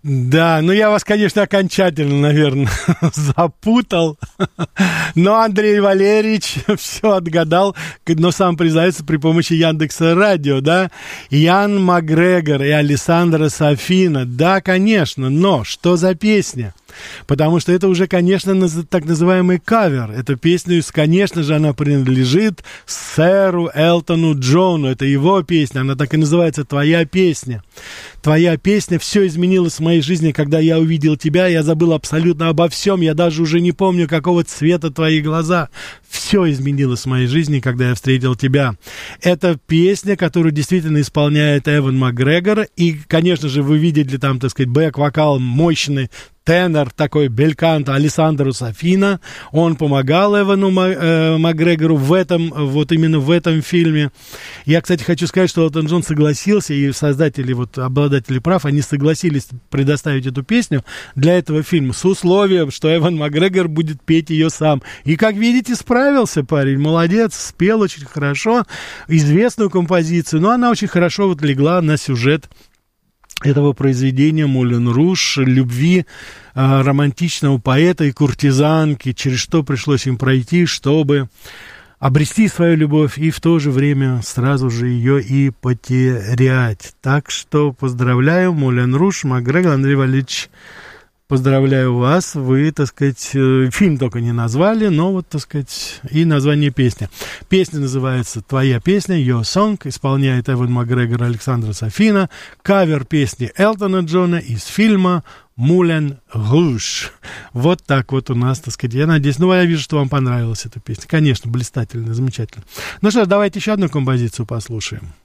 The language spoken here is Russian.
Да, ну я вас, конечно, окончательно, наверное, запутал, но Андрей Валерьевич все отгадал, но сам признается при помощи Яндекса Радио, да, Ян Макгрегор и Алессандро Сафина, да, конечно, но что за песня? Потому что это уже, конечно, так называемый кавер. Эта песня, конечно же, она принадлежит сэру Элтону Джону. Это его песня, она так и называется «Твоя песня». «Твоя песня», все изменилось в моей жизни, когда я увидел тебя. Я забыл абсолютно обо всем. Я даже уже не помню, какого цвета твои глаза. Все изменилось в моей жизни, когда я встретил тебя. Это песня, которую действительно исполняет Эван Макгрегор. И, конечно же, вы видели там, так сказать, бэк-вокал мощный, тенор такой, бельканто Алессандро Сафина. Он помогал Эвану Макгрегору в этом, вот именно в этом фильме. Я, кстати, хочу сказать, что Элтон Джон согласился, и создатели, вот, обладатели прав, они согласились предоставить эту песню для этого фильма с условием, что Эван Макгрегор будет петь ее сам. И, как видите, справился парень, молодец, спел очень хорошо, известную композицию, но она очень хорошо вот легла на сюжет этого произведения «Мулен Руж», любви романтичного поэта и куртизанки, через что пришлось им пройти, чтобы обрести свою любовь и в то же время сразу же ее и потерять. Так что поздравляю, «Мулен Руж», Макгрегор, Андрей Валерьевич, поздравляю вас, вы, так сказать, фильм только не назвали, но вот, так сказать, и название песни. Песня называется «Твоя песня», Your Song, исполняет Эван Макгрегор и Алессандро Сафина, кавер песни Элтона Джона из фильма «Мулен Руж». Вот так вот у нас, так сказать, я надеюсь, ну, я вижу, что вам понравилась эта песня. Конечно, блистательно, замечательно. Ну что ж, давайте еще одну композицию послушаем.